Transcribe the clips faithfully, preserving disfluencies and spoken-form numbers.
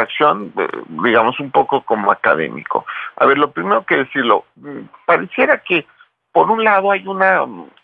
redacción, eh, digamos, un poco como académico. A ver, lo primero que decirlo, pareciera que por un lado hay una,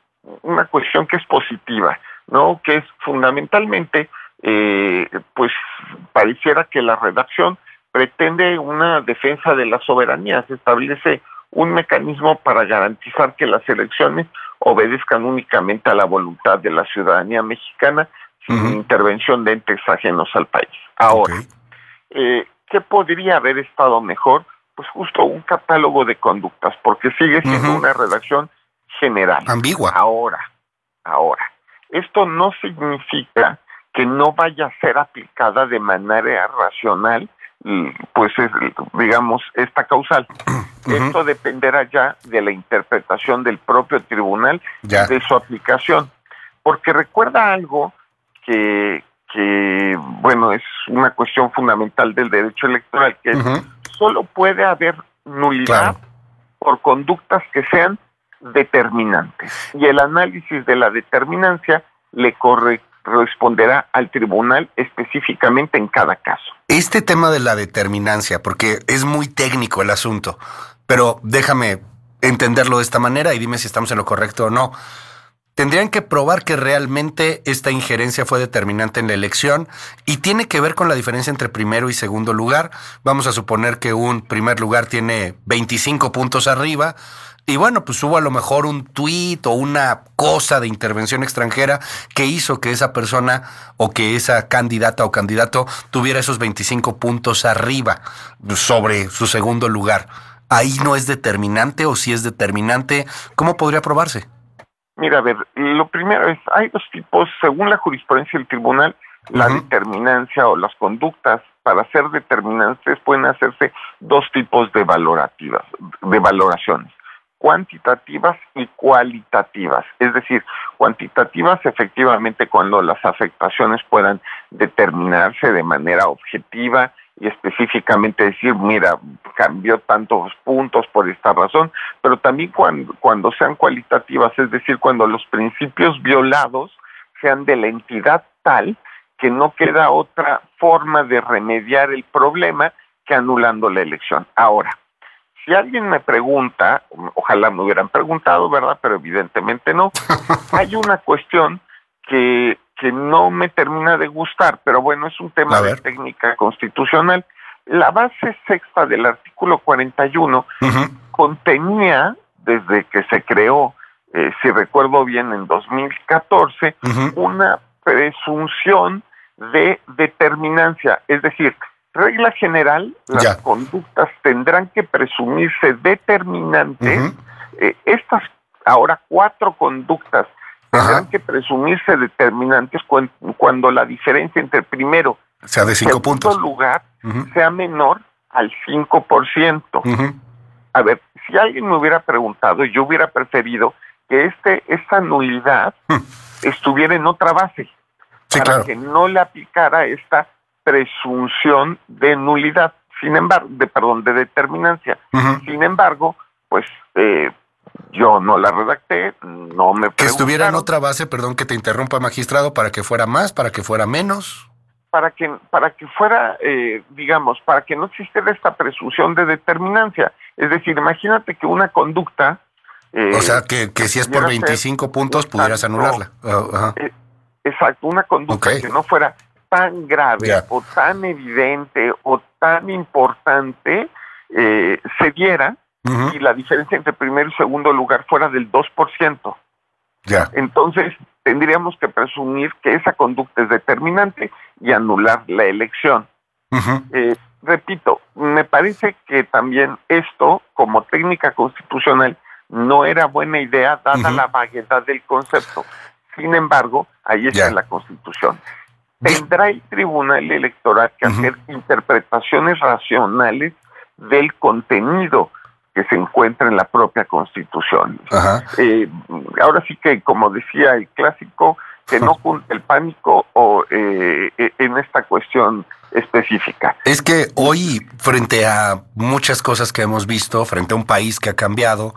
una cuestión que es positiva, ¿no? Que es fundamentalmente, eh, pues pareciera que la redacción pretende una defensa de la soberanía, se establece un mecanismo para garantizar que las elecciones obedezcan únicamente a la voluntad de la ciudadanía mexicana sin uh-huh. intervención de entes ajenos al país. Ahora, okay. eh, ¿qué podría haber estado mejor? Pues justo un catálogo de conductas, porque sigue siendo uh-huh. una redacción general. Ambigua. Ahora, ahora, esto no significa que no vaya a ser aplicada de manera racional, pues es, digamos, esta causal. Uh-huh. Esto dependerá ya de la interpretación del propio tribunal ya. de su aplicación. Porque recuerda algo que, que, bueno, es una cuestión fundamental del derecho electoral, que uh-huh. es, solo puede haber nulidad claro. por conductas que sean determinantes. Y el análisis de la determinancia le corre responderá al tribunal específicamente en cada caso. Este tema de la determinancia, porque es muy técnico el asunto, pero déjame entenderlo de esta manera y dime si estamos en lo correcto o no. Tendrían que probar que realmente esta injerencia fue determinante en la elección y tiene que ver con la diferencia entre primero y segundo lugar. Vamos a suponer que un primer lugar tiene veinticinco puntos arriba. Y bueno, pues hubo a lo mejor un tuit o una cosa de intervención extranjera que hizo que esa persona o que esa candidata o candidato tuviera esos veinticinco puntos arriba sobre su segundo lugar. ¿Ahí no es determinante o si es determinante? ¿Cómo podría probarse? Mira, a ver, lo primero es, hay dos tipos, según la jurisprudencia del tribunal, la uh-huh. determinancia o las conductas para ser determinantes pueden hacerse dos tipos de valorativas, de valoraciones. Cuantitativas y cualitativas, es decir, cuantitativas efectivamente cuando las afectaciones puedan determinarse de manera objetiva y específicamente decir, mira, cambió tantos puntos por esta razón, pero también cuando, cuando sean cualitativas, es decir, cuando los principios violados sean de la entidad tal que no queda otra forma de remediar el problema que anulando la elección. Ahora, si alguien me pregunta, ojalá me hubieran preguntado, ¿verdad? Pero evidentemente no. Hay una cuestión que, que no me termina de gustar, pero bueno, es un tema de técnica constitucional. La base sexta del artículo cuarenta y uno uh-huh. contenía, desde que se creó, eh, si recuerdo bien, en dos mil catorce, uh-huh. una presunción de determinancia, es decir, regla general, las ya. conductas tendrán que presumirse determinantes. Uh-huh. Eh, estas ahora cuatro conductas tendrán uh-huh. que presumirse determinantes cuando, cuando la diferencia entre primero o sea, de cinco y segundo puntos. lugar uh-huh. sea menor al cinco por ciento. Uh-huh. A ver, si alguien me hubiera preguntado, yo hubiera preferido que este esta nulidad uh-huh. estuviera en otra base, sí, para claro. que no le aplicara esta presunción de nulidad, sin embargo, de perdón, de determinancia. Uh-huh. Sin embargo, pues eh, yo no la redacté, no me que estuviera en otra base, perdón que te interrumpa, magistrado, para que fuera más, para que fuera menos. Para que para que fuera, eh, digamos, para que no existiera esta presunción de determinancia. Es decir, imagínate que una conducta... Eh, o sea, que, que si es por veinticinco puntos, exacto, pudieras anularla. Uh-huh. eh, exacto, una conducta okay. que no fuera tan grave yeah. o tan evidente o tan importante eh, se diera uh-huh. y la diferencia entre primero y segundo lugar fuera del dos por ciento. Yeah. Entonces tendríamos que presumir que esa conducta es determinante y anular la elección. Uh-huh. Eh, repito, me parece que también esto, como técnica constitucional, no era buena idea dada uh-huh. la vaguedad del concepto. Sin embargo, ahí está yeah. en la Constitución. Tendrá el Tribunal Electoral que hacer uh-huh. interpretaciones racionales del contenido que se encuentra en la propia Constitución. Uh-huh. Eh, ahora sí que, como decía el clásico, que no cunde el pánico o eh, en esta cuestión específica. Es que hoy, frente a muchas cosas que hemos visto, frente a un país que ha cambiado,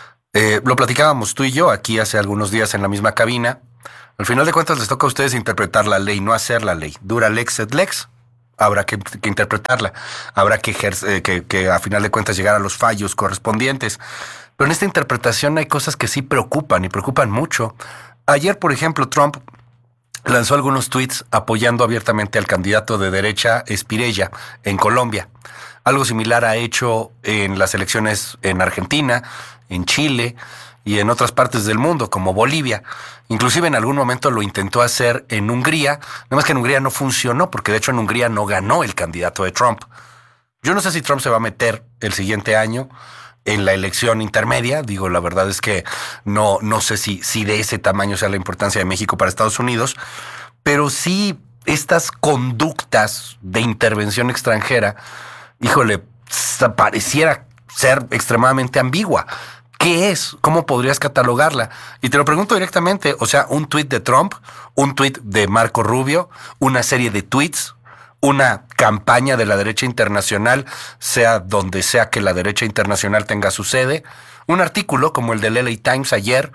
eh, lo platicábamos tú y yo aquí hace algunos días en la misma cabina. Al final de cuentas les toca a ustedes interpretar la ley, no hacer la ley. Dura lex et lex. habrá que, que interpretarla, habrá que, ejercer, que, que a final de cuentas llegar a los fallos correspondientes. Pero en esta interpretación hay cosas que sí preocupan y preocupan mucho. Ayer, por ejemplo, Trump lanzó algunos tweets apoyando abiertamente al candidato de derecha Spirella en Colombia. Algo similar ha hecho en las elecciones en Argentina, en Chile y en otras partes del mundo, como Bolivia. Inclusive en algún momento lo intentó hacer en Hungría, nada más que en Hungría no funcionó, porque de hecho en Hungría no ganó el candidato de Trump. Yo no sé si Trump se va a meter el siguiente año en la elección intermedia. Digo, la verdad es que no, no sé si, si de ese tamaño sea la importancia de México para Estados Unidos, pero sí estas conductas de intervención extranjera, híjole, pareciera ser extremadamente ambigua. ¿Qué es? ¿Cómo podrías catalogarla? Y te lo pregunto directamente, o sea, un tuit de Trump, un tuit de Marco Rubio, una serie de tweets, una campaña de la derecha internacional, sea donde sea que la derecha internacional tenga su sede, un artículo como el del L A Times ayer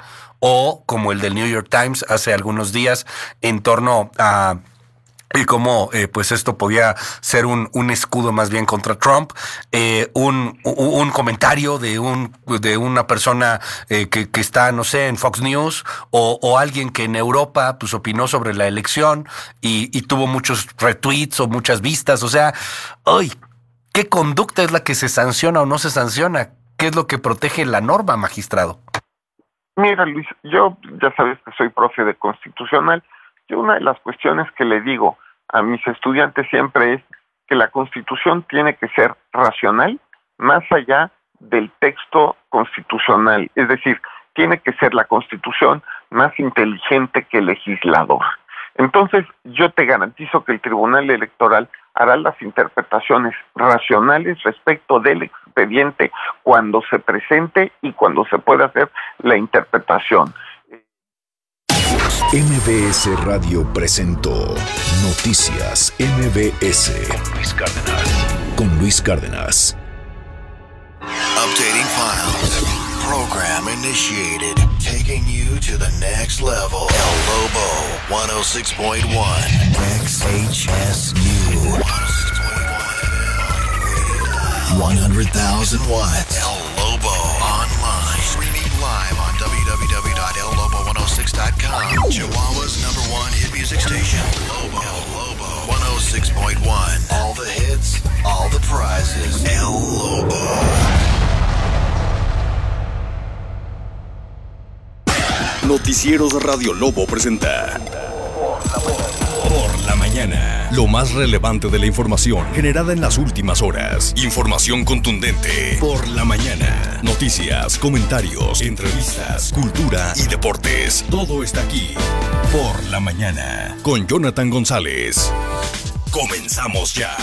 o como el del New York Times hace algunos días en torno a y cómo eh, pues esto podía ser un, un escudo más bien contra Trump, eh, un, un comentario de un de una persona eh, que, que está, no sé, en Fox News o, o alguien que en Europa pues opinó sobre la elección y, y tuvo muchos retweets o muchas vistas. O sea, ¡ay! ¿Qué conducta es la que se sanciona o no se sanciona? ¿Qué es lo que protege la norma, magistrado? Mira, Luis, yo ya sabes que soy profe de constitucional. Yo una de las cuestiones que le digo a mis estudiantes siempre es que la Constitución tiene que ser racional más allá del texto constitucional. Es decir, tiene que ser la Constitución más inteligente que el legislador. Entonces, yo te garantizo que el Tribunal Electoral hará las interpretaciones racionales respecto del expediente cuando se presente y cuando se pueda hacer la interpretación. M B S Radio presentó Noticias M B S con Luis Cárdenas. Con Luis Cárdenas. Updating files. Program initiated. Taking you to the next level. El Lobo one oh six point one. X H S U. one hundred thousand watts. El Lobo online. Streaming live on w w w dot el lobo one oh six dot com. Chihuahua's number one hit music station. Lobo. El Lobo one oh six point one. All the hits, all the prizes. El Lobo. Noticieros Radio Lobo presenta Por la Mañana. Lo más relevante de la información generada en las últimas horas. Información contundente. Por la Mañana. Noticias, comentarios, entrevistas, cultura y deportes. Todo está aquí. Por la Mañana. Con Jonathan González. Comenzamos ya.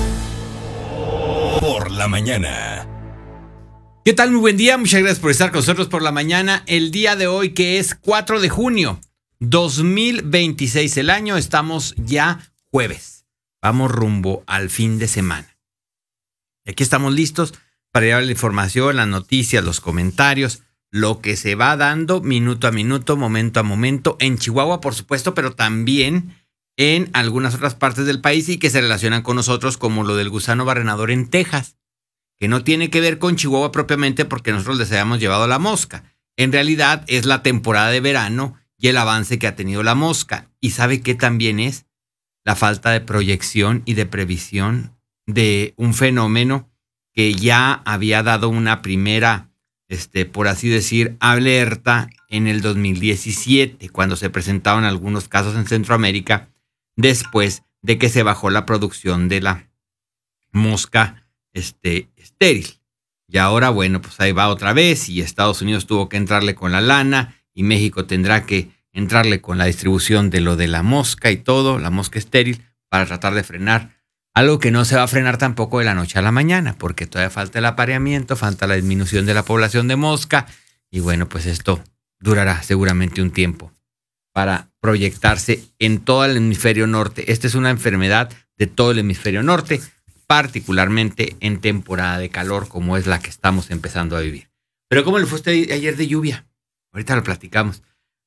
Por la Mañana. ¿Qué tal? Muy buen día, muchas gracias por estar con nosotros por la mañana. El día de hoy, que es cuatro de junio dos mil veintiséis, el año, estamos ya jueves. Vamos rumbo al fin de semana. Y aquí estamos listos para llevar la información, las noticias, los comentarios, lo que se va dando minuto a minuto, momento a momento, en Chihuahua, por supuesto, pero también en algunas otras partes del país y que se relacionan con nosotros, como lo del gusano barrenador en Texas, que no tiene que ver con Chihuahua propiamente porque nosotros les habíamos llevado la mosca. En realidad es la temporada de verano y el avance que ha tenido la mosca. ¿Y sabe qué también es? La falta de proyección y de previsión de un fenómeno que ya había dado una primera, este, por así decir, alerta en el dos mil diecisiete, cuando se presentaban algunos casos en Centroamérica, después de que se bajó la producción de la mosca Este, estéril. Y ahora, bueno, pues ahí va otra vez y Estados Unidos tuvo que entrarle con la lana y México tendrá que entrarle con la distribución de lo de la mosca y todo, la mosca estéril, para tratar de frenar algo que no se va a frenar tampoco de la noche a la mañana, porque todavía falta el apareamiento, falta la disminución de la población de mosca y bueno, pues esto durará seguramente un tiempo para proyectarse en todo el hemisferio norte. Esta es una enfermedad de todo el hemisferio norte, particularmente en temporada de calor como es la que estamos empezando a vivir. Pero ¿cómo le fue usted ayer de lluvia? Ahorita lo platicamos.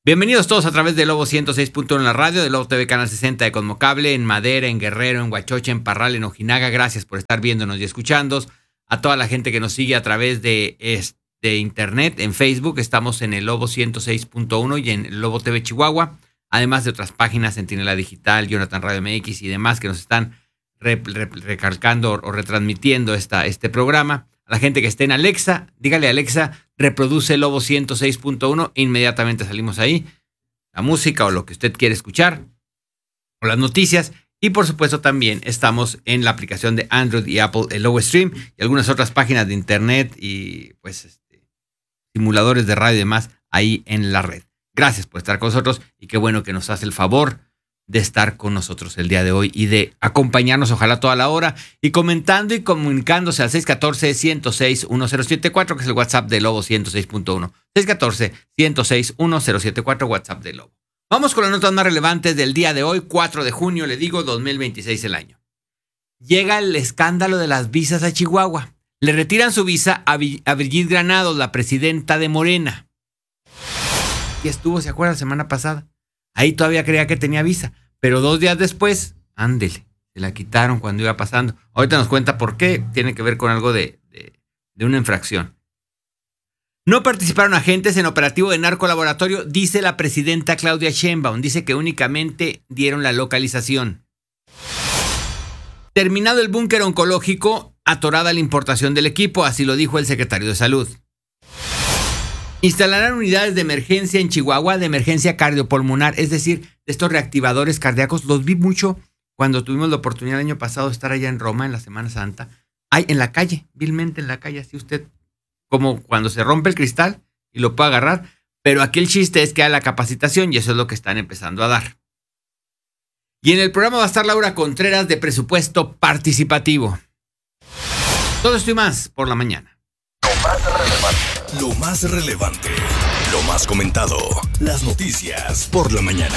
Bienvenidos todos a través de Lobo ciento seis punto uno en la radio, de Lobo T V Canal sesenta de Cosmocable, en Madera, en Guerrero, en Huachoche, en Parral, en Ojinaga. Gracias por estar viéndonos y escuchándonos. A toda la gente que nos sigue a través de, de internet, en Facebook, estamos en el Lobo ciento seis punto uno y en Lobo T V Chihuahua, además de otras páginas, Centinela Digital, Jonathan Radio M X y demás que nos están re, re, recalcando o retransmitiendo esta, este programa. A la gente que esté en Alexa, dígale a Alexa, reproduce Lobo ciento seis punto uno, inmediatamente salimos ahí, la música o lo que usted quiere escuchar, o las noticias, y por supuesto también estamos en la aplicación de Android y Apple, el Lobo Stream, y algunas otras páginas de internet y pues este, simuladores de radio y demás ahí en la red. Gracias por estar con nosotros y qué bueno que nos hace el favor de estar con nosotros el día de hoy y de acompañarnos ojalá toda la hora y comentando y comunicándose al seis uno cuatro, uno cero seis, uno cero siete cuatro, que es el WhatsApp de Lobo ciento seis punto uno. seis uno cuatro, uno cero seis, uno cero siete cuatro, WhatsApp de Lobo. Vamos con las notas más relevantes del día de hoy, cuatro de junio, le digo, dos mil veintiséis el año. Llega el escándalo de las visas a Chihuahua. Le retiran su visa a, a Brigitte Granados, la presidenta de Morena. Y estuvo, ¿se acuerda? La semana pasada. Ahí todavía creía que tenía visa, pero dos días después, ándele, se la quitaron cuando iba pasando. Ahorita nos cuenta por qué, tiene que ver con algo de, de, de una infracción. No participaron agentes en operativo de narcolaboratorio, dice la presidenta Claudia Sheinbaum. Dice que únicamente dieron la localización. Terminado el búnker oncológico, atorada la importación del equipo, así lo dijo el secretario de Salud. Instalarán unidades de emergencia en Chihuahua, de emergencia cardiopulmonar, es decir, de estos reactivadores cardíacos. Los vi mucho cuando tuvimos la oportunidad el año pasado de estar allá en Roma en la Semana Santa. Hay en la calle, vilmente en la calle, así usted, como cuando se rompe el cristal y lo puede agarrar. Pero aquí el chiste es que hay la capacitación y eso es lo que están empezando a dar. Y en el programa va a estar Laura Contreras de Presupuesto Participativo. Todo esto y más por la mañana. Lo más relevante, lo más comentado, las noticias por la mañana.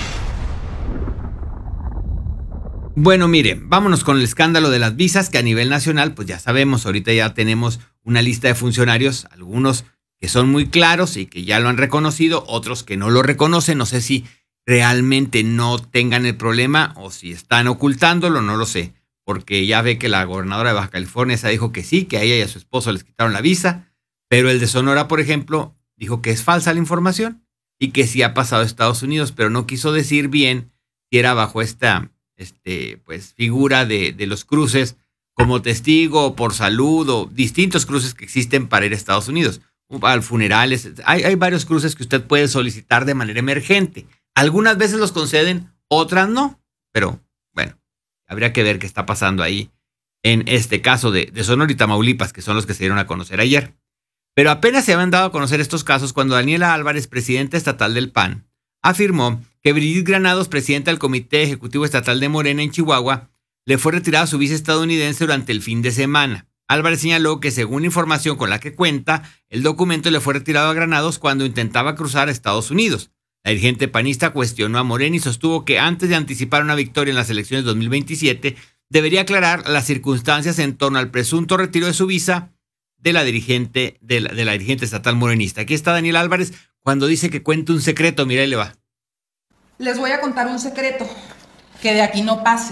Bueno, mire, vámonos con el escándalo de las visas, que a nivel nacional, pues ya sabemos, ahorita ya tenemos una lista de funcionarios, algunos que son muy claros y que ya lo han reconocido, otros que no lo reconocen, no sé si realmente no tengan el problema o si están ocultándolo, no lo sé, porque ya ve que la gobernadora de Baja California se dijo que sí, que a ella y a su esposo les quitaron la visa. Pero el de Sonora, por ejemplo, dijo que es falsa la información y que sí ha pasado a Estados Unidos, pero no quiso decir bien si era bajo esta este, pues, figura de, de los cruces como testigo o por salud o distintos cruces que existen para ir a Estados Unidos. Al funerales, hay, hay varios cruces que usted puede solicitar de manera emergente. Algunas veces los conceden, otras no. Pero bueno, habría que ver qué está pasando ahí en este caso de, de Sonora y Tamaulipas, que son los que se dieron a conocer ayer. Pero apenas se habían dado a conocer estos casos cuando Daniela Álvarez, presidenta estatal del P A N, afirmó que Brigitte Granados, presidenta del Comité Ejecutivo Estatal de Morena en Chihuahua, le fue retirada su visa estadounidense durante el fin de semana. Álvarez señaló que según información con la que cuenta, el documento le fue retirado a Granados cuando intentaba cruzar a Estados Unidos. La dirigente panista cuestionó a Morena y sostuvo que antes de anticipar una victoria en las elecciones dos mil veintisiete, debería aclarar las circunstancias en torno al presunto retiro de su visa de la dirigente de la, de la dirigente estatal morenista. Aquí está Daniel Álvarez cuando dice que cuenta un secreto. Mira, ahí le va. Les voy a contar un secreto, que de aquí no pase,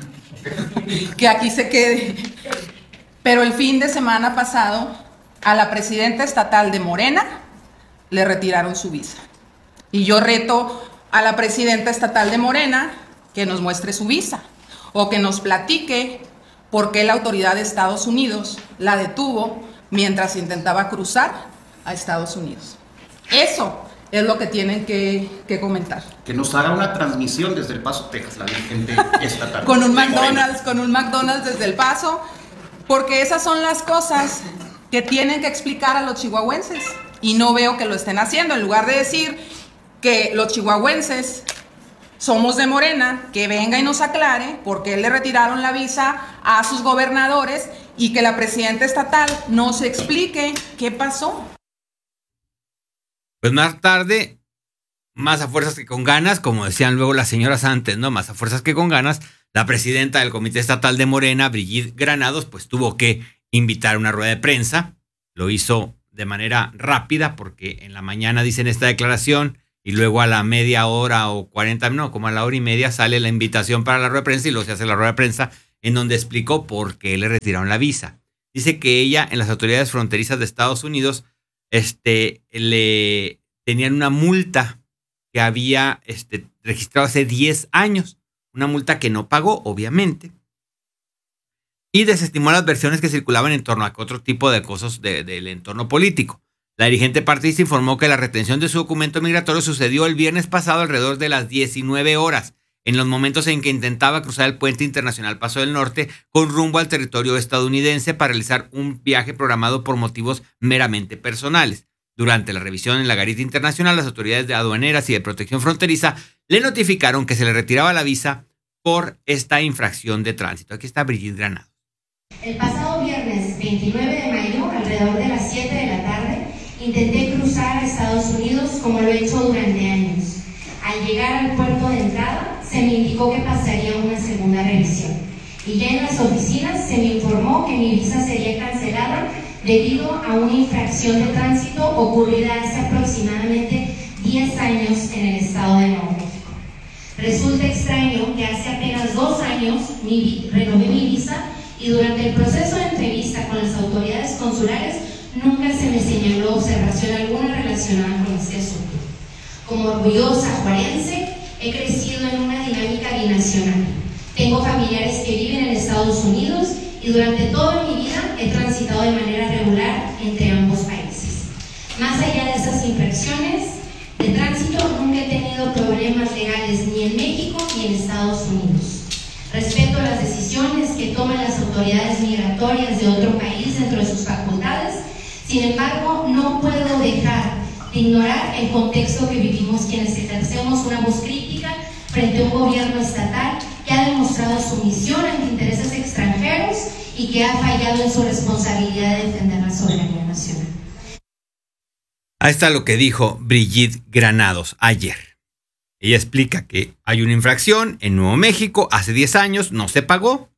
que aquí se quede. Pero el fin de semana pasado, a la presidenta estatal de Morena le retiraron su visa. Y yo reto a la presidenta estatal de Morena que nos muestre su visa o que nos platique por qué la autoridad de Estados Unidos la detuvo mientras intentaba cruzar a Estados Unidos. Eso es lo que tienen que, que comentar. Que nos haga una transmisión desde El Paso, Texas, la dirigente estatal. Con un McDonald's, con un McDonald's desde El Paso, porque esas son las cosas que tienen que explicar a los chihuahuenses. Y no veo que lo estén haciendo. En lugar de decir que los chihuahuenses somos de Morena, que venga y nos aclare por qué le retiraron la visa a sus gobernadores y que la presidenta estatal nos explique qué pasó. Pues más tarde, más a fuerzas que con ganas, como decían luego las señoras antes, ¿no? Más a fuerzas que con ganas, la presidenta del Comité Estatal de Morena, Brigitte Granados, pues tuvo que invitar a una rueda de prensa. Lo hizo de manera rápida porque en la mañana dicen esta declaración y luego a la media hora o cuarenta, no, como a la hora y media sale la invitación para la rueda de prensa y luego se hace la rueda de prensa en donde explicó por qué le retiraron la visa. Dice que ella en las autoridades fronterizas de Estados Unidos este, le tenían una multa que había este, registrado hace diez años, una multa que no pagó, obviamente, y desestimó las versiones que circulaban en torno a otro tipo de cosas de, del entorno político. La dirigente partidista informó que la retención de su documento migratorio sucedió el viernes pasado alrededor de las diecinueve horas, en los momentos en que intentaba cruzar el puente internacional Paso del Norte con rumbo al territorio estadounidense para realizar un viaje programado por motivos meramente personales. Durante la revisión en la garita internacional, las autoridades de aduaneras y de protección fronteriza le notificaron que se le retiraba la visa por esta infracción de tránsito. Aquí está Brigitte Granados. El pasado viernes veintinueve de mayo, alrededor de las siete de la tarde, intenté cruzar a Estados Unidos como lo he hecho durante años. Al llegar al puerto de entrada, se me indicó que pasaría una segunda revisión. Y ya en las oficinas se me informó que mi visa sería cancelada debido a una infracción de tránsito ocurrida hace aproximadamente diez años en el estado de Nuevo México. Resulta extraño que hace apenas dos años mi, renové mi visa y durante el proceso de entrevista con las autoridades consulares nunca se me señaló observación alguna relacionada con este asunto. Como orgullosa juarense, he crecido en una dinámica binacional. Tengo familiares que viven en Estados Unidos y durante toda mi vida he transitado de manera regular entre ambos países. Más allá de esas infracciones de tránsito, nunca he tenido problemas legales ni en México ni en Estados Unidos. Respeto las decisiones que toman las autoridades migratorias de otro país dentro de sus facultades. Sin embargo, no puedo dejar de ignorar el contexto que vivimos quienes ejercemos una voz crítica frente a un gobierno estatal que ha demostrado sumisión ante intereses extranjeros y que ha fallado en su responsabilidad de defender la soberanía nacional. Ahí está lo que dijo Brigitte Granados ayer. Ella explica que hay una infracción en Nuevo México hace diez años, no se pagó.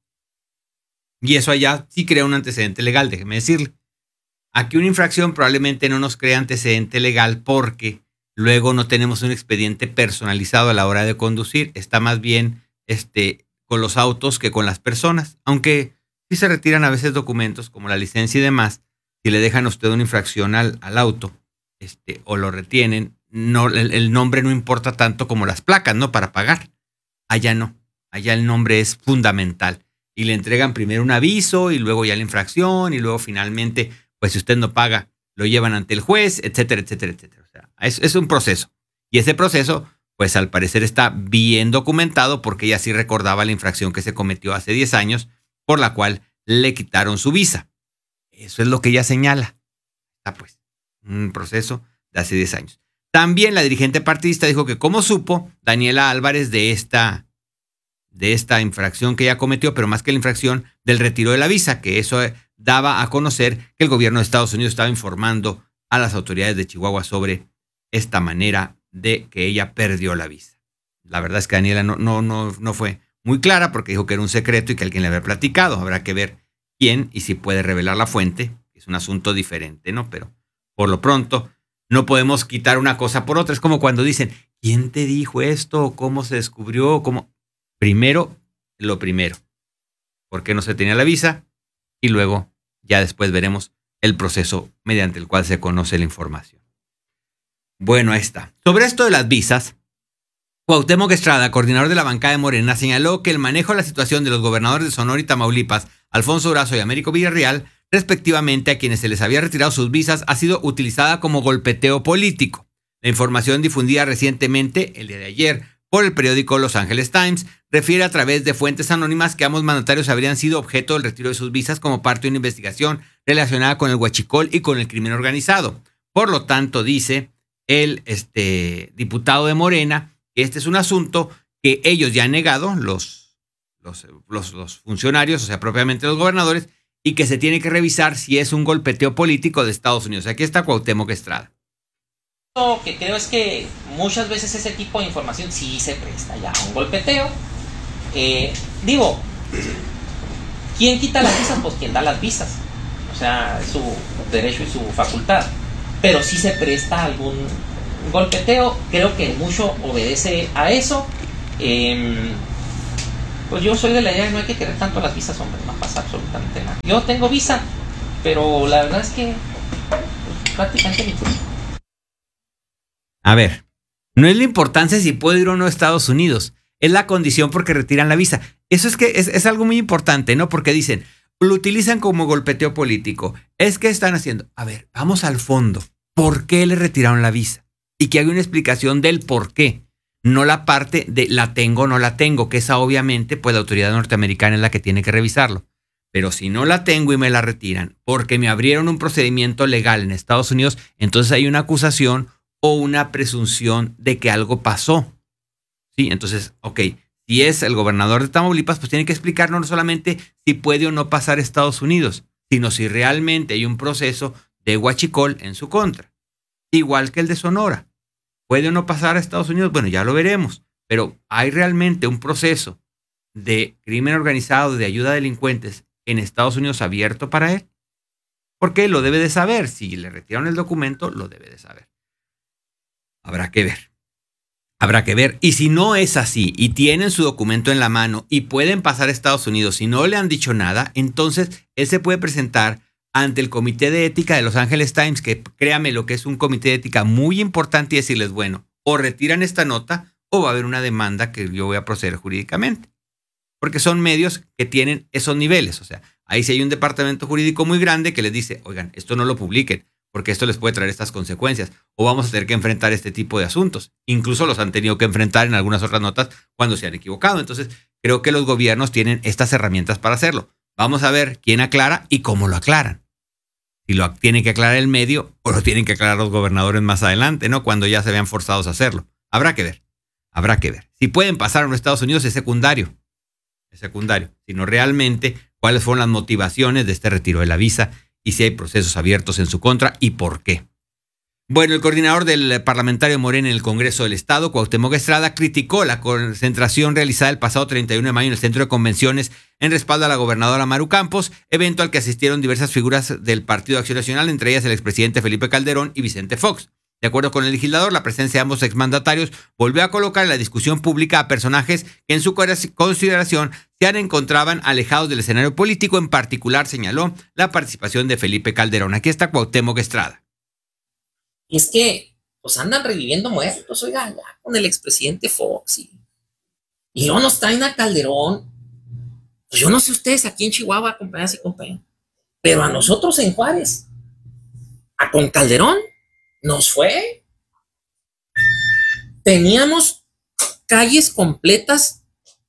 Y eso allá sí crea un antecedente legal, déjeme decirle. Aquí una infracción probablemente no nos crea antecedente legal porque luego no tenemos un expediente personalizado a la hora de conducir. Está más bien este, con los autos que con las personas. Aunque sí se retiran a veces documentos como la licencia y demás. Si le dejan a usted una infracción al, al auto este, o lo retienen, no, el, el nombre no importa tanto como las placas, ¿no? Para pagar. Allá no. Allá el nombre es fundamental. Y le entregan primero un aviso y luego ya la infracción y luego finalmente, pues si usted no paga, lo llevan ante el juez, etcétera, etcétera, etcétera. O sea, es, es un proceso. Y ese proceso, pues al parecer está bien documentado porque ella sí recordaba la infracción que se cometió hace diez años por la cual le quitaron su visa. Eso es lo que ella señala. Está pues un proceso de hace diez años. También la dirigente partidista dijo que como supo Daniela Álvarez de esta, de esta infracción que ella cometió, pero más que la infracción del retiro de la visa, que eso daba a conocer que el gobierno de Estados Unidos estaba informando a las autoridades de Chihuahua sobre esta manera de que ella perdió la visa. La verdad es que Daniela no, no, no, no fue muy clara porque dijo que era un secreto y que alguien le había platicado. Habrá que ver quién y si puede revelar la fuente. Es un asunto diferente, ¿no? Pero por lo pronto no podemos quitar una cosa por otra. Es como cuando dicen, ¿quién te dijo esto? ¿Cómo se descubrió? ¿Cómo? Primero, lo primero. ¿Por qué no se tenía la visa? Y luego, ya después veremos el proceso mediante el cual se conoce la información. Bueno, ahí está. Sobre esto de las visas, Cuauhtémoc Estrada, coordinador de la bancada de Morena, señaló que el manejo de la situación de los gobernadores de Sonora y Tamaulipas, Alfonso Durazo y Américo Villarreal, respectivamente a quienes se les había retirado sus visas, ha sido utilizada como golpeteo político. La información difundida recientemente, el día de ayer, por el periódico Los Angeles Times, refiere a través de fuentes anónimas que ambos mandatarios habrían sido objeto del retiro de sus visas como parte de una investigación relacionada con el huachicol y con el crimen organizado. Por lo tanto, dice el este, diputado de Morena que este es un asunto que ellos ya han negado, los, los, los, los funcionarios, o sea, propiamente los gobernadores, y que se tiene que revisar si es un golpeteo político de Estados Unidos. Aquí está Cuauhtémoc Estrada. Lo que creo es que muchas veces ese tipo de información sí se presta ya a un golpeteo. Eh, digo, ¿quién quita las visas? Pues quien da las visas. O sea, es su derecho y su facultad. Pero sí se presta algún golpeteo, creo que mucho obedece a eso. Eh, pues yo soy de la idea que no hay que querer tanto las visas, hombre, no pasa absolutamente nada. Yo tengo visa, pero la verdad es que pues, prácticamente ni fui. A ver, no es la importancia si puedo ir o no a Estados Unidos, es la condición porque retiran la visa. Eso es que es, es algo muy importante, ¿no? Porque dicen, lo utilizan como golpeteo político. Es que están haciendo, a ver, vamos al fondo. ¿Por qué le retiraron la visa? Y que haga una explicación del por qué. No la parte de la tengo o no la tengo, que esa obviamente pues la autoridad norteamericana es la que tiene que revisarlo. Pero si no la tengo y me la retiran porque me abrieron un procedimiento legal en Estados Unidos, entonces hay una acusación o una presunción de que algo pasó. Sí, entonces, ok, si es el gobernador de Tamaulipas, pues tiene que explicarnos no solamente si puede o no pasar a Estados Unidos, sino si realmente hay un proceso de huachicol en su contra. Igual que el de Sonora. ¿Puede o no pasar a Estados Unidos? Bueno, ya lo veremos. Pero ¿hay realmente un proceso de crimen organizado, de ayuda a delincuentes en Estados Unidos abierto para él? Porque lo debe de saber. Si le retiraron el documento, lo debe de saber. Habrá que ver. Habrá que ver. Y si no es así y tienen su documento en la mano y pueden pasar a Estados Unidos y no le han dicho nada, entonces él se puede presentar ante el Comité de Ética de Los Angeles Times, que créame lo que es un comité de ética muy importante, y decirles, bueno, o retiran esta nota o va a haber una demanda que yo voy a proceder jurídicamente. Porque son medios que tienen esos niveles. O sea, ahí sí hay un departamento jurídico muy grande que les dice, oigan, esto no lo publiquen, porque esto les puede traer estas consecuencias, o vamos a tener que enfrentar este tipo de asuntos. Incluso los han tenido que enfrentar en algunas otras notas cuando se han equivocado. Entonces, creo que los gobiernos tienen estas herramientas para hacerlo. Vamos a ver quién aclara y cómo lo aclaran. Si lo tienen que aclarar el medio o lo tienen que aclarar los gobernadores más adelante, ¿no? Cuando ya se vean forzados a hacerlo. Habrá que ver. Habrá que ver. Si pueden pasar a los Estados Unidos es secundario. Es secundario. Sino realmente cuáles fueron las motivaciones de este retiro de la visa y si hay procesos abiertos en su contra y por qué. Bueno, el coordinador del parlamentario Morena en el Congreso del Estado, Cuauhtémoc Estrada, criticó la concentración realizada el pasado treinta y uno de mayo en el Centro de Convenciones en respaldo a la gobernadora Maru Campos, evento al que asistieron diversas figuras del Partido Acción Nacional, entre ellas el expresidente Felipe Calderón y Vicente Fox. De acuerdo con el legislador, la presencia de ambos exmandatarios volvió a colocar en la discusión pública a personajes que en su consideración se encontraban alejados del escenario político. En particular, señaló la participación de Felipe Calderón. Aquí está Cuauhtémoc Estrada. Y es que, pues andan reviviendo muertos, oiga, ya con el expresidente Fox. Y, y luego nos traen a Calderón. Pues yo no sé ustedes aquí en Chihuahua, compañeras y compañeros, pero a nosotros en Juárez, a con Calderón, nos fue. Teníamos calles completas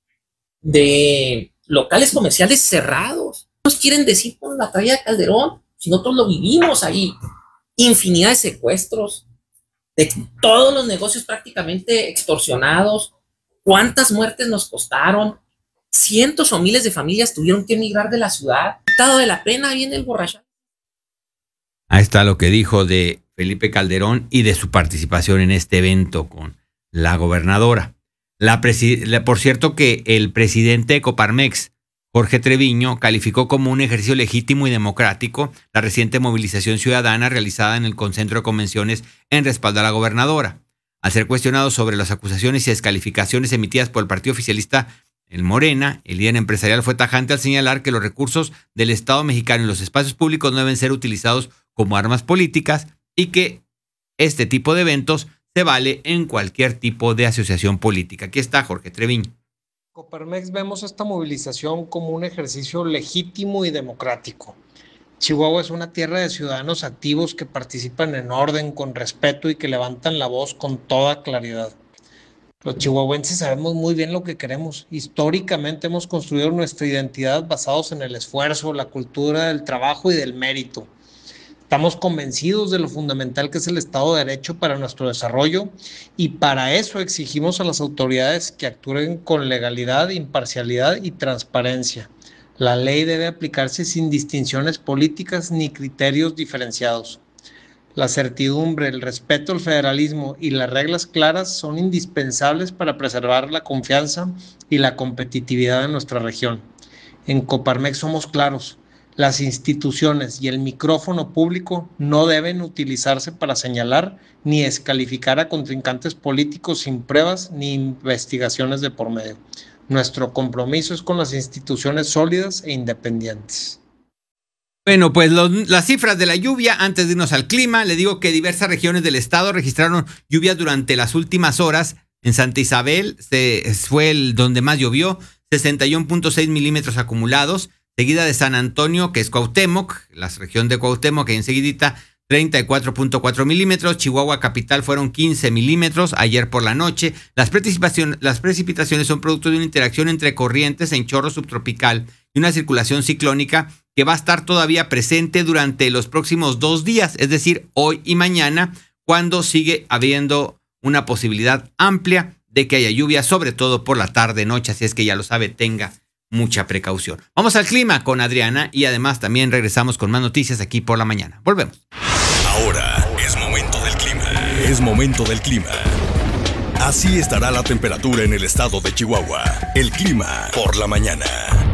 de locales comerciales cerrados. Nos quieren decir por la calle de Calderón, si nosotros lo vivimos ahí. Infinidad de secuestros, de todos los negocios prácticamente extorsionados. ¿Cuántas muertes nos costaron? Cientos o miles de familias tuvieron que emigrar de la ciudad. Estado de la pena viene el borracho. Ahí está lo que dijo de Felipe Calderón y de su participación en este evento con la gobernadora. La presi- la, por cierto que el presidente de Coparmex, Jorge Treviño, calificó como un ejercicio legítimo y democrático la reciente movilización ciudadana realizada en el Concentro de Convenciones en respaldo a la gobernadora. Al ser cuestionado sobre las acusaciones y descalificaciones emitidas por el partido oficialista, el Morena, el líder empresarial fue tajante al señalar que los recursos del Estado mexicano en los espacios públicos no deben ser utilizados como armas políticas y que este tipo de eventos se vale en cualquier tipo de asociación política. Aquí está Jorge Treviño. Coparmex vemos esta movilización como un ejercicio legítimo y democrático. Chihuahua es una tierra de ciudadanos activos que participan en orden, con respeto y que levantan la voz con toda claridad. Los chihuahuenses sabemos muy bien lo que queremos. Históricamente hemos construido nuestra identidad basados en el esfuerzo, la cultura del trabajo y del mérito. Estamos convencidos de lo fundamental que es el Estado de Derecho para nuestro desarrollo y para eso exigimos a las autoridades que actúen con legalidad, imparcialidad y transparencia. La ley debe aplicarse sin distinciones políticas ni criterios diferenciados. La certidumbre, el respeto al federalismo y las reglas claras son indispensables para preservar la confianza y la competitividad de nuestra región. En Coparmex somos claros. Las instituciones y el micrófono público no deben utilizarse para señalar ni descalificar a contrincantes políticos sin pruebas ni investigaciones de por medio. Nuestro compromiso es con las instituciones sólidas e independientes. Bueno, pues los, las cifras de la lluvia, antes de irnos al clima, le digo que diversas regiones del estado registraron lluvias durante las últimas horas. En Santa Isabel se, fue el donde más llovió, sesenta y uno punto seis milímetros acumulados, seguida de San Antonio, que es Cuauhtémoc, la región de Cuauhtémoc, que enseguidita treinta y cuatro punto cuatro milímetros, Chihuahua capital fueron quince milímetros ayer por la noche. Las precipitaciones, las precipitaciones son producto de una interacción entre corrientes en chorro subtropical y una circulación ciclónica que va a estar todavía presente durante los próximos dos días, es decir, hoy y mañana, cuando sigue habiendo una posibilidad amplia de que haya lluvia, sobre todo por la tarde-noche, así es que ya lo sabe, tenga mucha precaución. Vamos al clima con Adriana y además también regresamos con más noticias aquí por la mañana. Volvemos. Ahora es momento del clima. Es momento del clima. Así estará la temperatura en el estado de Chihuahua. El clima por la mañana.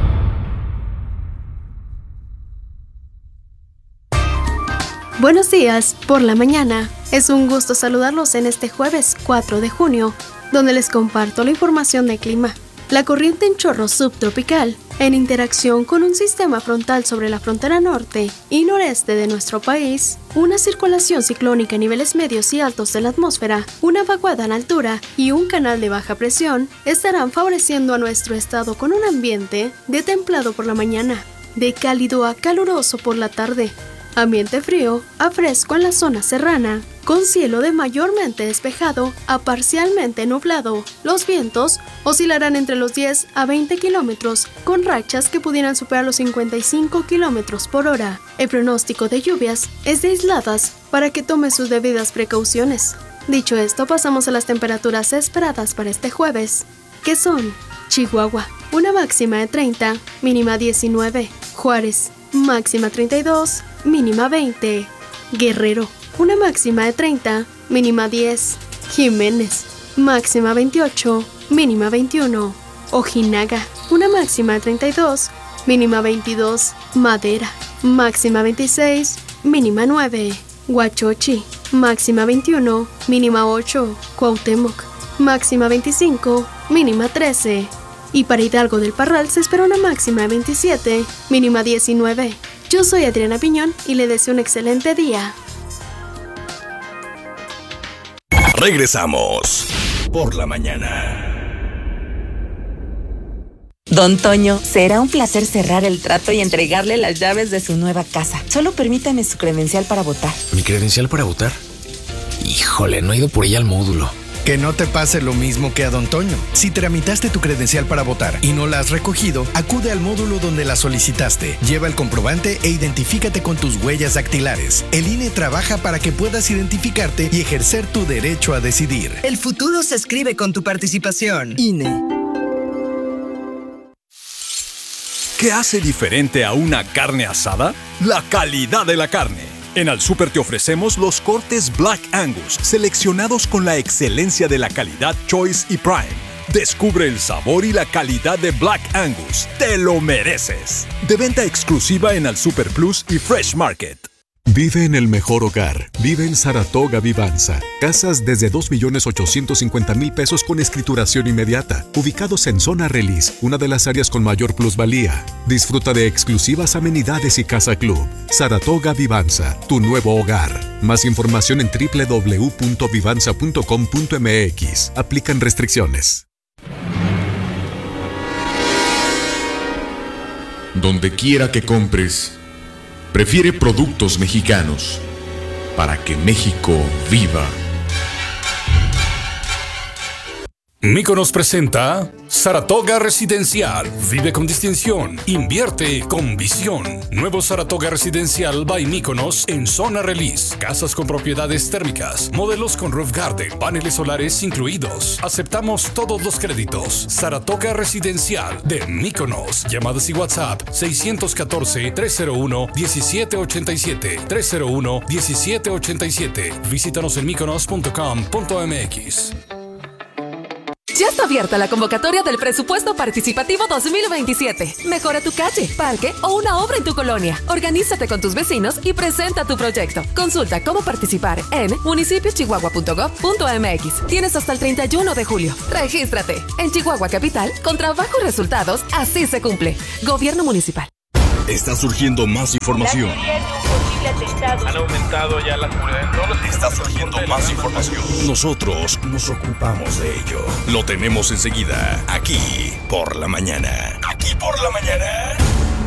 Buenos días, por la mañana. Es un gusto saludarlos en este jueves cuatro de junio, donde les comparto la información de clima. La corriente en chorro subtropical, en interacción con un sistema frontal sobre la frontera norte y noreste de nuestro país, una circulación ciclónica a niveles medios y altos de la atmósfera, una vaguada en altura y un canal de baja presión estarán favoreciendo a nuestro estado con un ambiente de templado por la mañana, de cálido a caluroso por la tarde, ambiente frío a fresco en la zona serrana, con cielo de mayormente despejado a parcialmente nublado. Los vientos oscilarán entre los diez a veinte kilómetros, con rachas que pudieran superar los cincuenta y cinco kilómetros por hora. El pronóstico de lluvias es de aisladas para que tome sus debidas precauciones. Dicho esto, pasamos a las temperaturas esperadas para este jueves, que son: Chihuahua, una máxima de treinta, mínima diecinueve. Juárez, máxima treinta y dos, mínima veinte. Guerrero, una máxima de treinta, mínima diez. Jiménez, máxima veintiocho, mínima veintiuno. Ojinaga, una máxima de treinta y dos, mínima veintidós. Madera, máxima veintiséis, mínima nueve. Huachochi, máxima veintiuno, mínima ocho. Cuauhtémoc, máxima veinticinco, mínima trece. Y para Hidalgo del Parral se espera una máxima de veintisiete, mínima diecinueve. Yo soy Adriana Piñón y le deseo un excelente día. Regresamos por la mañana. Don Toño, será un placer cerrar el trato y entregarle las llaves de su nueva casa. Solo permítame su credencial para votar. ¿Mi credencial para votar? Híjole, no he ido por ella al módulo. Que no te pase lo mismo que a Don Toño. Si tramitaste tu credencial para votar y no la has recogido, acude al módulo donde la solicitaste. Lleva el comprobante e identifícate con tus huellas dactilares. El I N E trabaja para que puedas identificarte y ejercer tu derecho a decidir. El futuro se escribe con tu participación. I N E. ¿Qué hace diferente a una carne asada? La calidad de la carne. En Al Súper te ofrecemos los cortes Black Angus, seleccionados con la excelencia de la calidad Choice y Prime. Descubre el sabor y la calidad de Black Angus. ¡Te lo mereces! De venta exclusiva en Al Súper Plus y Fresh Market. Vive en el mejor hogar. Vive en Saratoga Vivanza. Casas desde dos millones ochocientos cincuenta mil pesos con escrituración inmediata. Ubicados en Zona Relis, una de las áreas con mayor plusvalía. Disfruta de exclusivas amenidades y casa club. Saratoga Vivanza, tu nuevo hogar. Más información en doble u doble u doble u punto vivanza punto com punto m x. Aplican restricciones. Donde quiera que compres, prefiere productos mexicanos para que México viva. Míconos presenta Saratoga Residencial. Vive con distinción. Invierte con visión. Nuevo Saratoga Residencial by Míconos en Zona Relis. Casas con propiedades térmicas. Modelos con roof garden. Paneles solares incluidos. Aceptamos todos los créditos. Saratoga Residencial de Míconos. Llamadas y WhatsApp seis uno cuatro, tres cero uno, uno siete ocho siete. tres cero uno, uno siete ocho siete. Visítanos en míconos punto com punto m x. Ya está abierta la convocatoria del Presupuesto Participativo dos mil veintisiete. Mejora tu calle, parque o una obra en tu colonia. Organízate con tus vecinos y presenta tu proyecto. Consulta cómo participar en municipios chihuahua punto gov punto m x. Tienes hasta el treinta y uno de julio. Regístrate. En Chihuahua Capital, con trabajo y resultados, así se cumple. Gobierno Municipal. Está surgiendo más información. Han aumentado ya la seguridad en todos los... Está surgiendo más información. Nosotros nos ocupamos de ello. Lo tenemos enseguida, aquí por la mañana. Aquí por la mañana.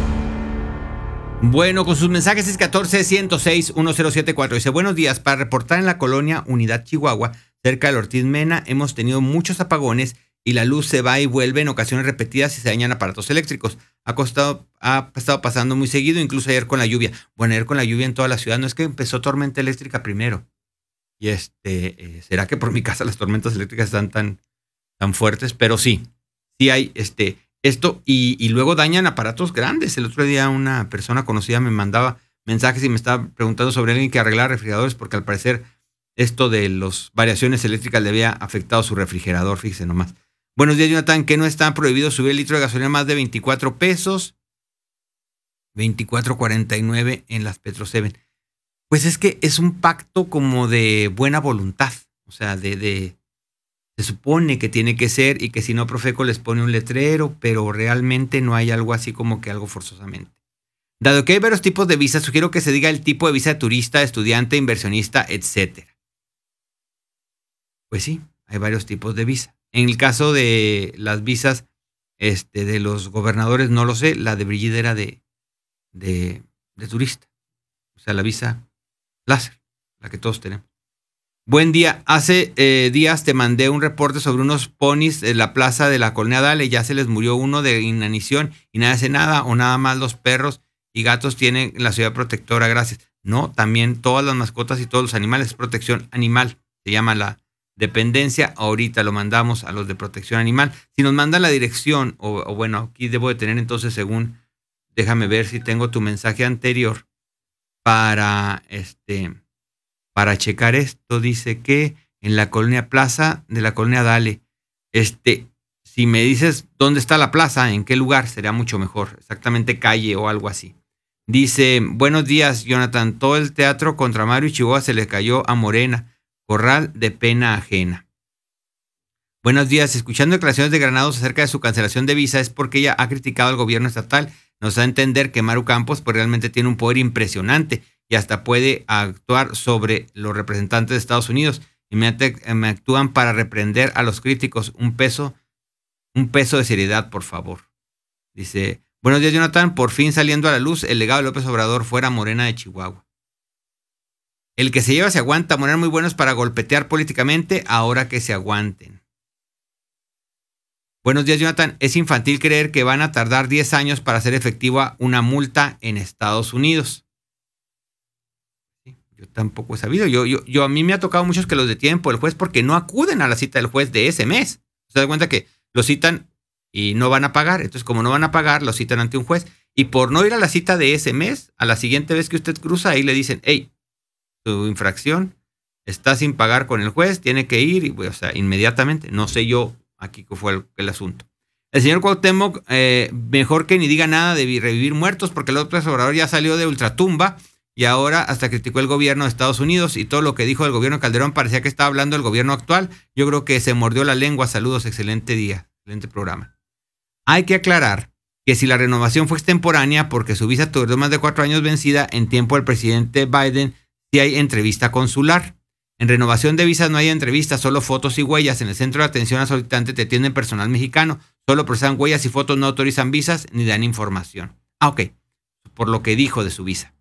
Bueno, con sus mensajes es catorce, ciento seis, uno cero siete cuatro. Dice, buenos días, para reportar en la colonia Unidad Chihuahua, cerca del Ortiz Mena, hemos tenido muchos apagones y la luz se va y vuelve en ocasiones repetidas y se dañan aparatos eléctricos. Ha, costado, ha estado pasando muy seguido, incluso ayer con la lluvia. Bueno, ayer con la lluvia en toda la ciudad. No es que empezó tormenta eléctrica primero. Y este, eh, ¿será que por mi casa las tormentas eléctricas están tan, tan fuertes? Pero sí, sí hay este, esto y, y luego dañan aparatos grandes. El otro día una persona conocida me mandaba mensajes y me estaba preguntando sobre alguien que arreglara refrigeradores porque al parecer esto de las variaciones eléctricas le había afectado su refrigerador. Fíjese nomás. Buenos días, Jonathan. ¿Que no está prohibido subir el litro de gasolina más de veinticuatro pesos? veinticuatro cuarenta y nueve en las Petro siete. Pues es que es un pacto como de buena voluntad. O sea, de, de se supone que tiene que ser y que si no, Profeco les pone un letrero, pero realmente no hay algo así como que algo forzosamente. Dado que hay varios tipos de visas, sugiero que se diga el tipo de visa de turista, estudiante, inversionista, etcétera. Pues sí, hay varios tipos de visa. En el caso de las visas este, de los gobernadores, no lo sé. La de Brigitte era de, de, de turista. O sea, la visa láser, la que todos tenemos. Buen día. Hace eh, días te mandé un reporte sobre unos ponis en la plaza de la colonia Dale. Ya se les murió uno de inanición y nadie hace nada. O nada más los perros y gatos tienen la ciudad protectora. Gracias. No, también todas las mascotas y todos los animales. Es protección animal. Se llama la dependencia. Ahorita lo mandamos a los de protección animal. Si nos mandan la dirección, o, o bueno, aquí debo de tener entonces según, déjame ver si tengo tu mensaje anterior para este, para checar esto. Dice que en la colonia Plaza de la colonia Dale, este, si me dices dónde está la plaza, en qué lugar, sería mucho mejor, exactamente calle o algo así. Dice, buenos días, Jonathan, todo el teatro contra Mario y Chihuahua se le cayó a Morena. Corral de pena ajena. Buenos días. Escuchando declaraciones de Granados acerca de su cancelación de visa es porque ella ha criticado al gobierno estatal. Nos da a entender que Maru Campos pues, realmente tiene un poder impresionante y hasta puede actuar sobre los representantes de Estados Unidos. Y me, me actúan para reprender a los críticos. Un peso, un peso de seriedad, por favor. Dice, buenos días, Jonathan. Por fin saliendo a la luz el legado de López Obrador fuera Morena de Chihuahua. El que se lleva se aguanta. Morena muy buenos para golpetear políticamente, ahora que se aguanten. Buenos días, Jonathan. Es infantil creer que van a tardar diez años para hacer efectiva una multa en Estados Unidos. Sí, yo tampoco he sabido. Yo, yo, yo, a mí me ha tocado muchos que los detienen por el juez porque no acuden a la cita del juez de ese mes. Se da cuenta que los citan y no van a pagar. Entonces, como no van a pagar, los citan ante un juez. Y por no ir a la cita de ese mes, a la siguiente vez que usted cruza, ahí le dicen, hey, tu infracción está sin pagar con el juez, tiene que ir, y, o sea, inmediatamente. No sé yo aquí qué fue el, el asunto. El señor Cuauhtémoc, eh, mejor que ni diga nada de revivir muertos, porque el López Obrador ya salió de ultratumba y ahora hasta criticó el gobierno de Estados Unidos y todo lo que dijo del gobierno de Calderón parecía que estaba hablando del gobierno actual. Yo creo que se mordió la lengua. Saludos, excelente día, excelente programa. Hay que aclarar que si la renovación fue extemporánea porque su visa tardó más de cuatro años vencida en tiempo del presidente Biden, si hay entrevista consular. En renovación de visas no hay entrevista, solo fotos y huellas. En el centro de atención al solicitante te atienden personal mexicano. Solo procesan huellas y fotos, no autorizan visas ni dan información. Ah, ok. Por lo que dijo de su visa.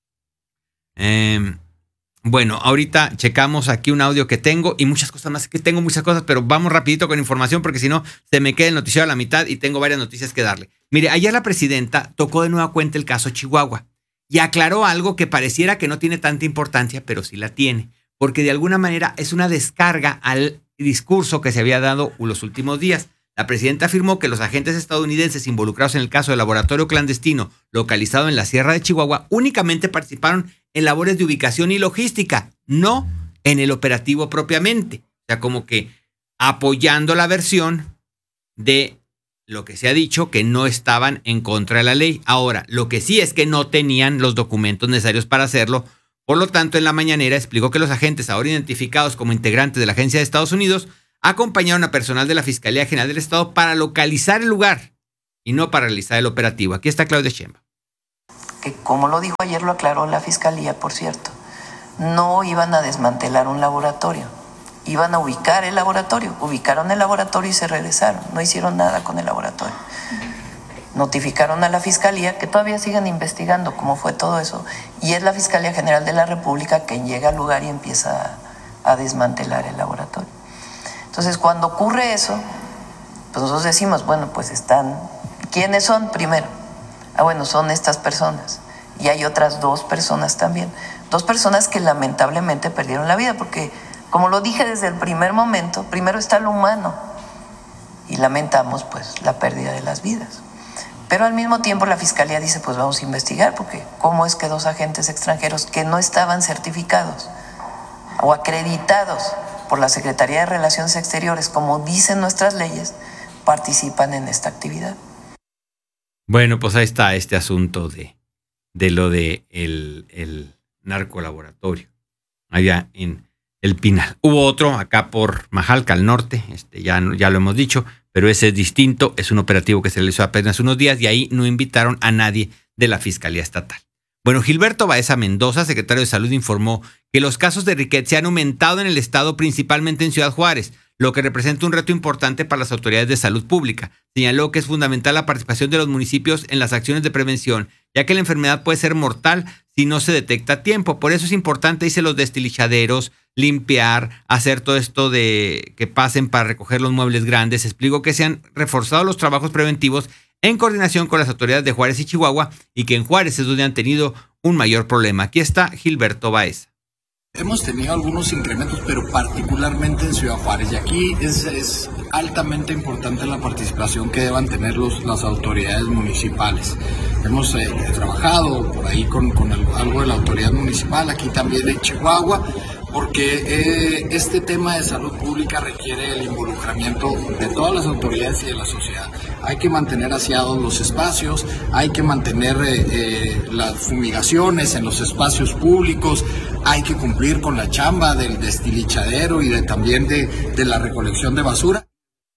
Eh, bueno, ahorita checamos aquí un audio que tengo y muchas cosas más. Que tengo muchas cosas, pero vamos rapidito con información porque si no se me queda el noticiero a la mitad y tengo varias noticias que darle. Mire, ayer la presidenta tocó de nueva cuenta el caso Chihuahua y aclaró algo que pareciera que no tiene tanta importancia, pero sí la tiene. Porque de alguna manera es una descarga al discurso que se había dado los últimos días. La presidenta afirmó que los agentes estadounidenses involucrados en el caso del laboratorio clandestino localizado en la Sierra de Chihuahua únicamente participaron en labores de ubicación y logística, no en el operativo propiamente. O sea, como que apoyando la versión de lo que se ha dicho, que no estaban en contra de la ley. Ahora, lo que sí es que no tenían los documentos necesarios para hacerlo. Por lo tanto, en la mañanera explicó que los agentes ahora identificados como integrantes de la Agencia de Estados Unidos acompañaron a personal de la Fiscalía General del Estado para localizar el lugar y no para realizar el operativo. Aquí está Claudia Sheinbaum. Que como lo dijo ayer, lo aclaró la Fiscalía, por cierto, no iban a desmantelar un laboratorio, iban a ubicar el laboratorio, ubicaron el laboratorio y se regresaron, no hicieron nada con el laboratorio. Notificaron a la Fiscalía, que todavía siguen investigando cómo fue todo eso, y es la Fiscalía General de la República quien llega al lugar y empieza a, a desmantelar el laboratorio. Entonces, cuando ocurre eso, pues nosotros decimos, bueno, pues están, ¿quiénes son primero? Ah, bueno, son estas personas, y hay otras dos personas también, dos personas que lamentablemente perdieron la vida, porque como lo dije desde el primer momento, primero está lo humano, y lamentamos pues la pérdida de las vidas. Pero al mismo tiempo la Fiscalía dice, pues vamos a investigar, porque ¿cómo es que dos agentes extranjeros que no estaban certificados o acreditados por la Secretaría de Relaciones Exteriores, como dicen nuestras leyes, participan en esta actividad? Bueno, pues ahí está este asunto de, de lo de el, el narcolaboratorio allá en El Pinal. Hubo otro acá por Majalca, al norte, este ya, ya lo hemos dicho, pero ese es distinto, es un operativo que se realizó apenas unos días y ahí no invitaron a nadie de la Fiscalía Estatal. Bueno, Gilberto Baeza Mendoza, secretario de Salud, informó que los casos de riqueza han aumentado en el estado, principalmente en Ciudad Juárez, lo que representa un reto importante para las autoridades de salud pública. Señaló que es fundamental la participación de los municipios en las acciones de prevención, ya que la enfermedad puede ser mortal si no se detecta a tiempo. Por eso es importante, dice, los destilichaderos, limpiar, hacer todo esto de que pasen para recoger los muebles grandes. Explicó que se han reforzado los trabajos preventivos en coordinación con las autoridades de Juárez y Chihuahua y que en Juárez es donde han tenido un mayor problema. Aquí está Gilberto Baeza. Hemos tenido algunos incrementos, pero particularmente en Ciudad Juárez, y aquí es, es altamente importante la participación que deban tener los, las autoridades municipales. Hemos eh, trabajado por ahí con, con el, algo de la autoridad municipal, aquí también en Chihuahua, porque eh, este tema de salud pública requiere el involucramiento de todas las autoridades y de la sociedad. Hay que mantener aseados los espacios, hay que mantener eh, eh, las fumigaciones en los espacios públicos, hay que cumplir con la chamba del destilichadero y de, también de, de la recolección de basura.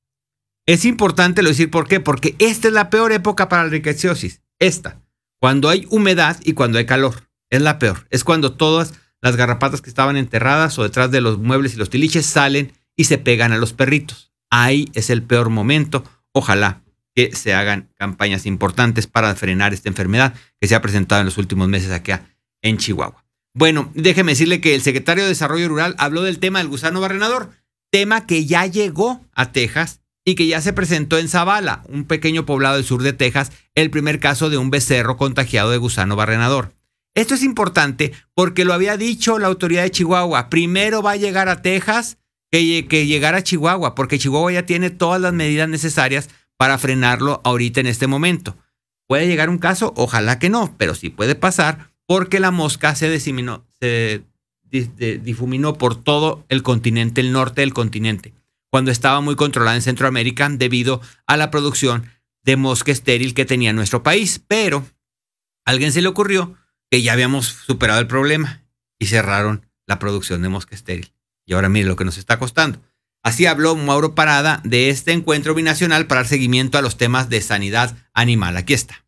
Es importante lo decir, ¿por qué? Porque esta es la peor época para la riqueciosis. Esta, cuando hay humedad y cuando hay calor, es la peor. Es cuando todas las garrapatas que estaban enterradas o detrás de los muebles y los tiliches salen y se pegan a los perritos. Ahí es el peor momento. Ojalá que se hagan campañas importantes para frenar esta enfermedad que se ha presentado en los últimos meses acá en Chihuahua. Bueno, déjeme decirle que el secretario de Desarrollo Rural habló del tema del gusano barrenador, tema que ya llegó a Texas y que ya se presentó en Zavala, un pequeño poblado del sur de Texas, el primer caso de un becerro contagiado de gusano barrenador. Esto es importante porque lo había dicho la autoridad de Chihuahua. Primero va a llegar a Texas que, que llegar a Chihuahua, porque Chihuahua ya tiene todas las medidas necesarias para frenarlo ahorita en este momento. ¿Puede llegar un caso? Ojalá que no, pero sí puede pasar porque la mosca se diseminó, se difuminó por todo el continente, el norte del continente, cuando estaba muy controlada en Centroamérica debido a la producción de mosca estéril que tenía nuestro país. Pero a alguien se le ocurrió que ya habíamos superado el problema y cerraron la producción de mosca estéril. Y ahora mire lo que nos está costando. Así habló Mauro Parada de este encuentro binacional para dar seguimiento a los temas de sanidad animal. Aquí está.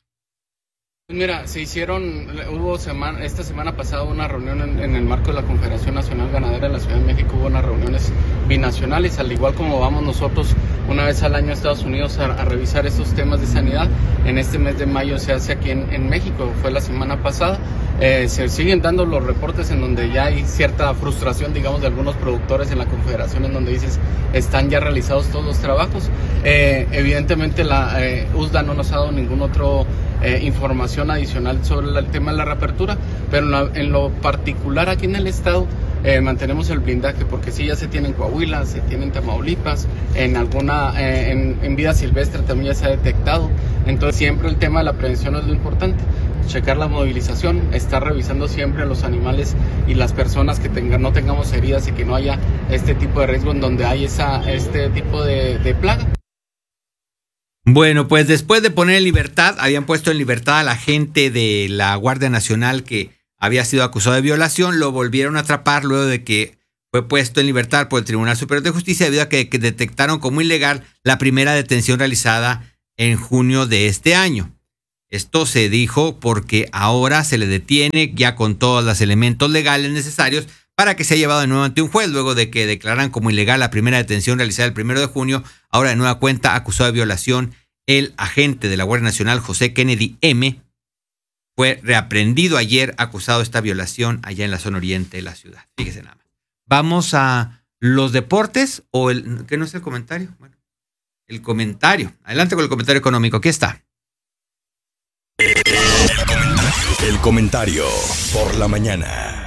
Mira, se hicieron, hubo semana, esta semana pasada una reunión en, en el marco de la Confederación Nacional Ganadera de la Ciudad de México, hubo unas reuniones binacionales, al igual como vamos nosotros una vez al año a Estados Unidos a, a revisar estos temas de sanidad. En este mes de mayo se hace aquí en, en México, fue la semana pasada. Eh, se siguen dando los reportes en donde ya hay cierta frustración, digamos, de algunos productores en la Confederación, en donde dices, están ya realizados todos los trabajos. Eh, evidentemente la eh, U S D A no nos ha dado ningún otro Eh, información adicional sobre el tema de la reapertura, pero en, la, en lo particular aquí en el estado eh, mantenemos el blindaje, porque sí ya se tiene en Coahuila, se tiene en Tamaulipas, en alguna eh, en, en vida silvestre también ya se ha detectado. Entonces siempre el tema de la prevención es lo importante, checar la movilización, estar revisando siempre los animales y las personas que tengan, no tengamos heridas y que no haya este tipo de riesgo en donde hay esa, este tipo de, de plaga. Bueno, pues después de poner en libertad, habían puesto en libertad al agente de la Guardia Nacional que había sido acusado de violación, lo volvieron a atrapar luego de que fue puesto en libertad por el Tribunal Superior de Justicia debido a que, que detectaron como ilegal la primera detención realizada en junio de este año. Esto se dijo porque ahora se le detiene ya con todos los elementos legales necesarios para que sea llevado de nuevo ante un juez, luego de que declararan como ilegal la primera detención realizada el primero de junio. Ahora de nueva cuenta acusado de violación el agente de la Guardia Nacional José Kennedy M. fue reaprendido ayer acusado de esta violación allá en la zona oriente de la ciudad. Fíjese nada más. Vamos a los deportes o el... ¿Qué no es el comentario? Bueno, el comentario. Adelante con el comentario económico. Aquí está. El comentario, el comentario por la mañana.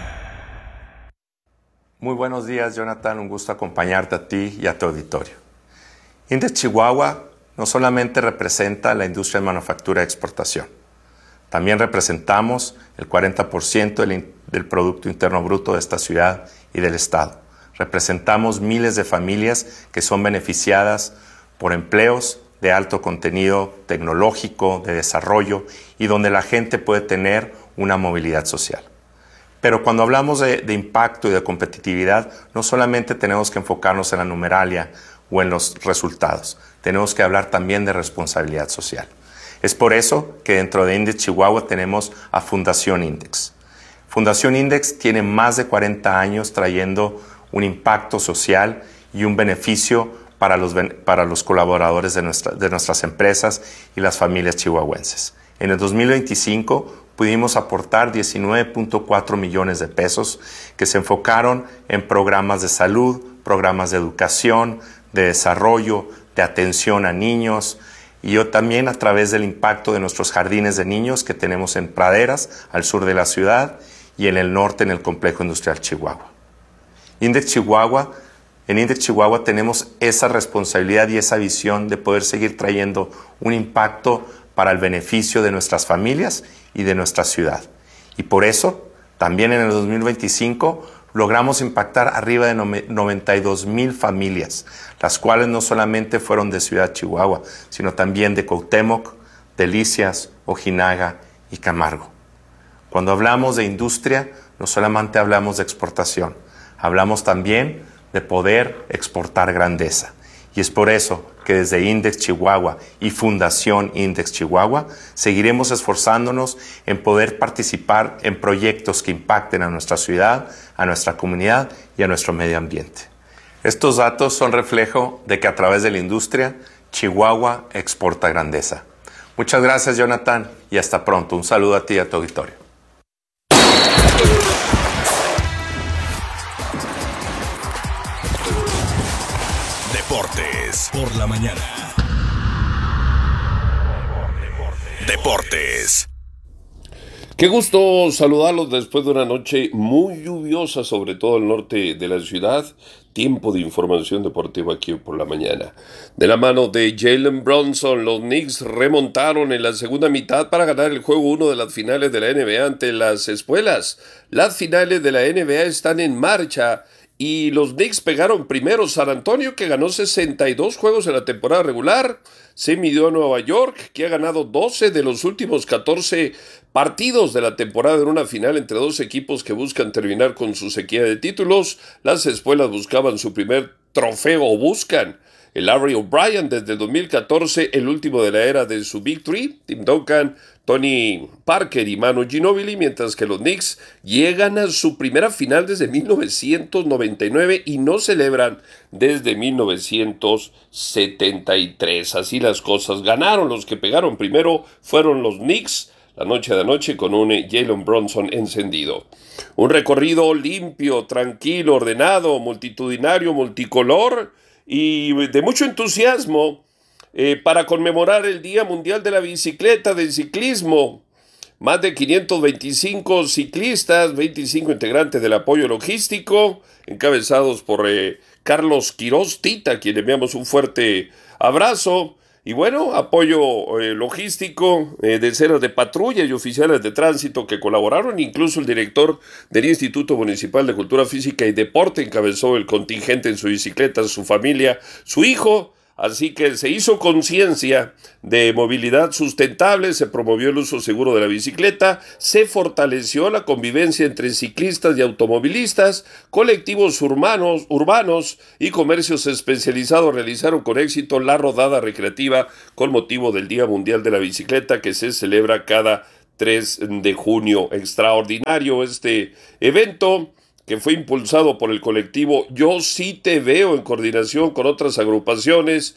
Muy buenos días, Jonathan. Un gusto acompañarte a ti y a tu auditorio. Index Chihuahua no solamente representa la industria de manufactura y exportación. También representamos el cuarenta por ciento del, del Producto Interno Bruto de esta ciudad y del Estado. Representamos miles de familias que son beneficiadas por empleos de alto contenido tecnológico, de desarrollo y donde la gente puede tener una movilidad social. Pero cuando hablamos de, de impacto y de competitividad, no solamente tenemos que enfocarnos en la numeralia o en los resultados, tenemos que hablar también de responsabilidad social. Es por eso que dentro de Index Chihuahua tenemos a Fundación Index. Fundación Index tiene más de cuarenta años trayendo un impacto social y un beneficio para los, para los colaboradores de, nuestra, de nuestras empresas y las familias chihuahuenses. En el dos mil veinticinco pudimos aportar diecinueve punto cuatro millones de pesos que se enfocaron en programas de salud, programas de educación, de desarrollo, de atención a niños, y yo también a través del impacto de nuestros jardines de niños que tenemos en praderas al sur de la ciudad y en el norte en el Complejo Industrial Chihuahua. Index Chihuahua, en Index Chihuahua tenemos esa responsabilidad y esa visión de poder seguir trayendo un impacto para el beneficio de nuestras familias y de nuestra ciudad. Y por eso, también en el dos mil veinticinco, logramos impactar arriba de noventa y dos mil familias, las cuales no solamente fueron de Ciudad Chihuahua, sino también de Cuauhtémoc, Delicias, Ojinaga y Camargo. Cuando hablamos de industria, no solamente hablamos de exportación, hablamos también de poder exportar grandeza. Y es por eso que desde Index Chihuahua y Fundación Index Chihuahua seguiremos esforzándonos en poder participar en proyectos que impacten a nuestra ciudad, a nuestra comunidad y a nuestro medio ambiente. Estos datos son reflejo de que a través de la industria, Chihuahua exporta grandeza. Muchas gracias, Jonathan, y hasta pronto. Un saludo a ti y a tu auditorio. Deportes por la mañana. Deportes. Qué gusto saludarlos después de una noche muy lluviosa, sobre todo el norte de la ciudad. Tiempo de información deportiva aquí por la mañana. De la mano de Jalen Brunson, los Knicks remontaron en la segunda mitad para ganar el juego uno de las finales de la N B A ante las Espuelas. Las finales de la N B A están en marcha y los Knicks pegaron primero San Antonio, que ganó sesenta y dos juegos en la temporada regular. Se midió a Nueva York, que ha ganado doce de los últimos catorce partidos de la temporada en una final entre dos equipos que buscan terminar con su sequía de títulos. Las Espuelas buscaban su primer trofeo, o buscan el Larry O'Brien desde el dos mil catorce, el último de la era de su Big Three, Tim Duncan, Tony Parker y Manu Ginobili, mientras que los Knicks llegan a su primera final desde mil novecientos noventa y nueve y no celebran desde mil novecientos setenta y tres. Así las cosas. Ganaron los que pegaron primero, fueron los Knicks la noche de anoche con un Jalen Brunson encendido. Un recorrido limpio, tranquilo, ordenado, multitudinario, multicolor y de mucho entusiasmo eh, para conmemorar el Día Mundial de la Bicicleta, del ciclismo. Más de quinientos veinticinco ciclistas, veinticinco integrantes del apoyo logístico, encabezados por eh, Carlos Quirós Tita, a quien le enviamos un fuerte abrazo. Y bueno, apoyo eh, logístico, eh, decenas de patrullas y oficiales de tránsito que colaboraron, incluso el director del Instituto Municipal de Cultura Física y Deporte encabezó el contingente en su bicicleta, su familia, su hijo, Así que se hizo conciencia de movilidad sustentable, se promovió el uso seguro de la bicicleta, se fortaleció la convivencia entre ciclistas y automovilistas, colectivos urbanos, urbanos y comercios especializados realizaron con éxito la rodada recreativa con motivo del Día Mundial de la Bicicleta que se celebra cada tres de junio. Extraordinario este evento, que fue impulsado por el colectivo Yo Sí Te Veo en coordinación con otras agrupaciones,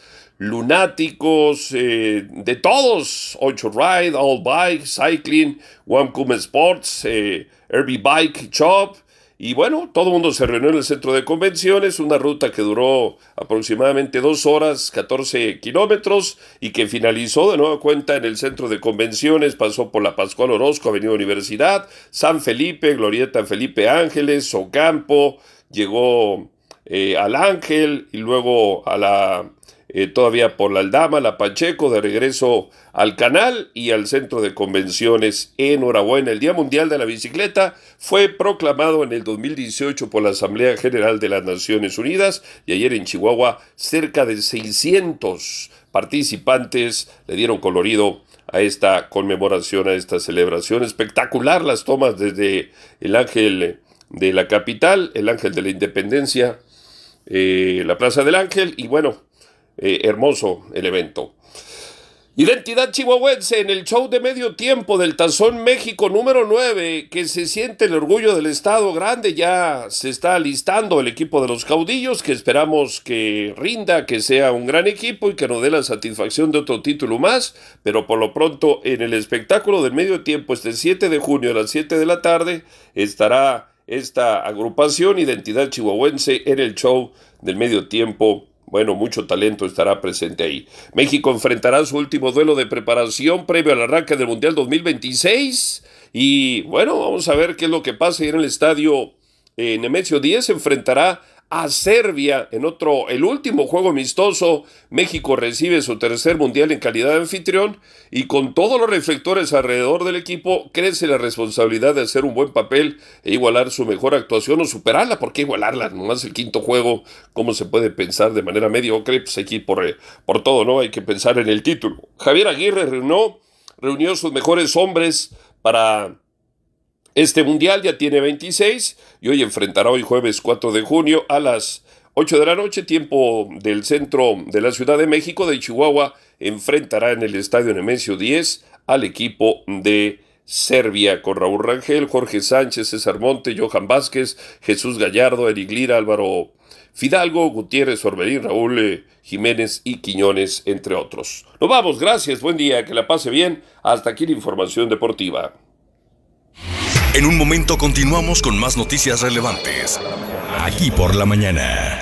lunáticos, eh, de todos, ocho Ride, All Bike, Cycling, Wamcum Sports, eh, R B Bike Shop, y bueno, todo el mundo se reunió en el centro de convenciones, una ruta que duró aproximadamente dos horas, catorce kilómetros, y que finalizó de nueva cuenta en el centro de convenciones, pasó por la Pascual Orozco, Avenida Universidad, San Felipe, Glorieta Felipe Ángeles, Ocampo, llegó eh, al Ángel, y luego a la... Eh, todavía por la Aldama, la Pacheco, de regreso al Canal y al centro de convenciones. Enhorabuena, el Día Mundial de la Bicicleta fue proclamado en el dos mil dieciocho por la Asamblea General de las Naciones Unidas y ayer en Chihuahua cerca de seiscientos participantes le dieron colorido a esta conmemoración, a esta celebración. Espectacular las tomas desde el Ángel de la capital, el Ángel de la Independencia, eh, la Plaza del Ángel, y bueno, Eh, hermoso el evento. Identidad chihuahuense en el show de medio tiempo del Tazón México número nueve, que se siente el orgullo del Estado Grande. Ya se está alistando el equipo de los caudillos, que esperamos que rinda, que sea un gran equipo y que nos dé la satisfacción de otro título más, pero por lo pronto en el espectáculo del medio tiempo este siete de junio a las siete de la tarde estará esta agrupación Identidad Chihuahuense en el show del medio tiempo. Bueno, mucho talento estará presente ahí. México enfrentará su último duelo de preparación previo al arranque del Mundial dos mil veintiséis. Y bueno, vamos a ver qué es lo que pasa en el estadio eh, Nemesio diez. Se enfrentará a Serbia en otro, el último juego amistoso. México recibe su tercer mundial en calidad de anfitrión y con todos los reflectores alrededor del equipo crece la responsabilidad de hacer un buen papel e igualar su mejor actuación o superarla. ¿Por qué igualarla? Nomás el quinto juego, ¿cómo se puede pensar de manera mediocre? Pues aquí por, por todo, ¿no? Hay que pensar en el título. Javier Aguirre reunió, reunió sus mejores hombres para este mundial, ya tiene veintiséis y hoy enfrentará hoy jueves cuatro de junio a las ocho de la noche, tiempo del centro de la Ciudad de México. De Chihuahua enfrentará en el estadio Nemesio diez al equipo de Serbia con Raúl Rangel, Jorge Sánchez, César Monte, Johan Vázquez, Jesús Gallardo, Eric Lira, Álvaro Fidalgo, Gutiérrez, Orbelín, Raúl eh, Jiménez y Quiñones, entre otros. Nos vamos, gracias, buen día, que la pase bien. Hasta aquí la información deportiva. En un momento continuamos con más noticias relevantes. Aquí por la mañana.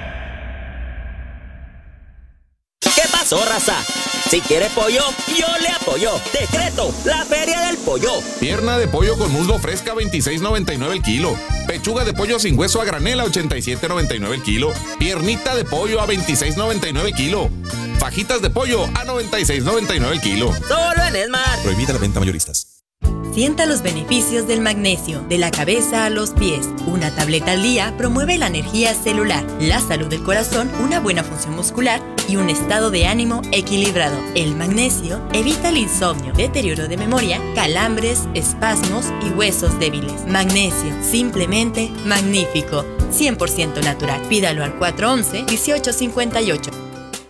¿Qué pasó, raza? Si quiere pollo, yo le apoyo. Decreto, la Feria del Pollo. Pierna de pollo con muslo fresca, veintiséis noventa y nueve el kilo. Pechuga de pollo sin hueso a granel a ochenta y siete noventa y nueve el kilo. Piernita de pollo a veintiséis noventa y nueve el kilo. Fajitas de pollo a noventa y seis noventa y nueve el kilo. Solo en Esmar. Prohibida la venta mayoristas. Sienta los beneficios del magnesio, de la cabeza a los pies. Una tableta al día promueve la energía celular, la salud del corazón, una buena función muscular y un estado de ánimo equilibrado. El magnesio evita el insomnio, deterioro de memoria, calambres, espasmos y huesos débiles. Magnesio, simplemente magnífico. cien por ciento natural. Pídalo al cuatro once, dieciocho cincuenta y ocho.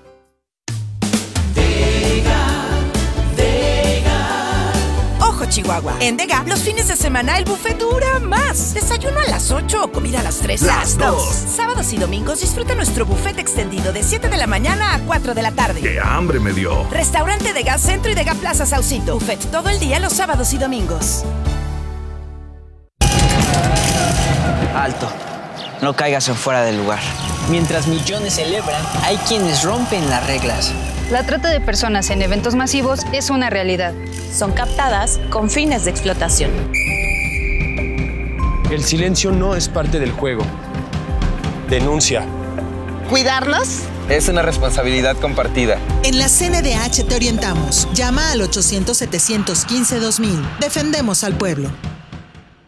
Chihuahua. En Dega, los fines de semana el buffet dura más. Desayuno a las ocho o comida a las tres. Las dos. Sábados y domingos disfruta nuestro buffet extendido de siete de la mañana a cuatro de la tarde. ¡Qué hambre me dio! Restaurante Dega Centro y Dega Plaza Saucito. Buffet todo el día los sábados y domingos. Alto. No caigas en fuera del lugar. Mientras millones celebran, hay quienes rompen las reglas. La trata de personas en eventos masivos es una realidad. Son captadas con fines de explotación. El silencio no es parte del juego. Denuncia. ¿Cuidarnos? Es una responsabilidad compartida. En la C N D H te orientamos. Llama al ochocientos, setecientos quince, dos mil. Defendemos al pueblo.